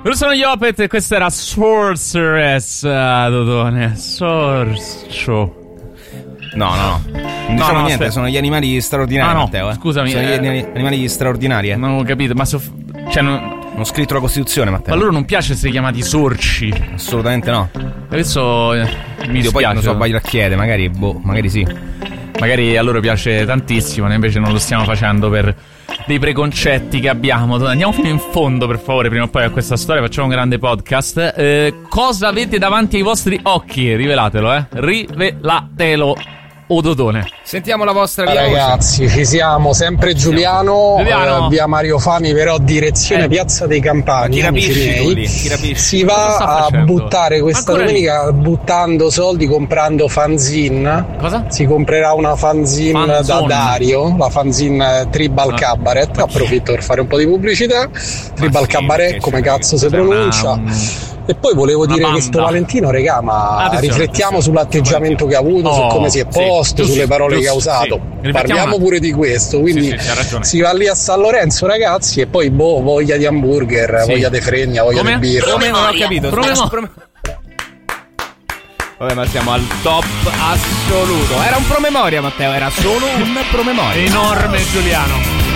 Loro sono gli Opeth e questa era Sorceress, Dodone. No. Non diciamo niente, aspetta. Sono gli animali straordinari, Matteo. Scusami. Sono gli animali straordinari. Non ho capito, ma non ho scritto la Costituzione, Matteo. Ma a loro non piace essere chiamati sorci? Assolutamente no. Adesso mi dispiace. Poi non so, vai a chiedere, magari sì. Magari a loro piace tantissimo, noi invece non lo stiamo facendo per dei preconcetti che abbiamo. Andiamo fino in fondo, per favore, prima o poi a questa storia. Facciamo un grande podcast. Cosa avete davanti ai vostri occhi? Rivelatelo, rivelatelo. Dodone. Sentiamo la vostra ragazzi, ci siamo, sempre Giuliano. Via Mario Fami, però direzione Piazza dei Campani. Chi rapisci? Si va a buttare questa domenica buttando soldi, comprando fanzine. Cosa? Si comprerà una fanzine da Dario, la fanzine Tribal Cabaret. Approfitto per fare un po' di pubblicità. Tribal Cabaret, come cazzo si pronuncia? E poi volevo dire che sto Valentino, regà, ma riflettiamo sull'atteggiamento che ha avuto, su come si è posto, sulle parole che ha usato. Parliamo pure di questo, quindi si va lì a San Lorenzo, ragazzi, e poi voglia di hamburger, voglia di fregna, voglia di birra. Come non ho capito? Vabbè, ma siamo al top assoluto. Era un promemoria, Matteo, era solo un promemoria. Enorme, Giuliano.